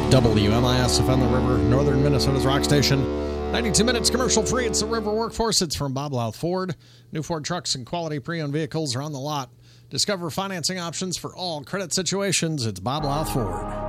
WMIS FM the River, Northern Minnesota's rock station. 92 minutes commercial free. It's the River Workforce. It's from Bob Louth Ford. New Ford trucks and quality pre-owned vehicles are on the lot. Discover financing options for all credit situations. It's Bob Louth Ford.